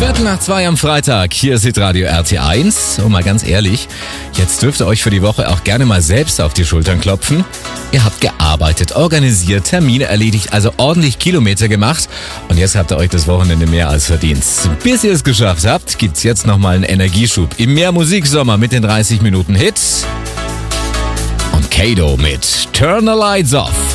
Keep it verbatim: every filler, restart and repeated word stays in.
Viertel nach zwei am Freitag, hier ist Hitradio R T eins. Und mal ganz ehrlich, jetzt dürft ihr euch für die Woche auch gerne mal selbst auf die Schultern klopfen. Ihr habt gearbeitet, organisiert, Termine erledigt, also ordentlich Kilometer gemacht. Und jetzt habt ihr euch das Wochenende mehr als verdient. Bis ihr es geschafft habt, gibt's jetzt nochmal einen Energieschub im Mehr Musiksommer mit den dreißig Minuten Hits. Und Kato mit Turn the Lights Off.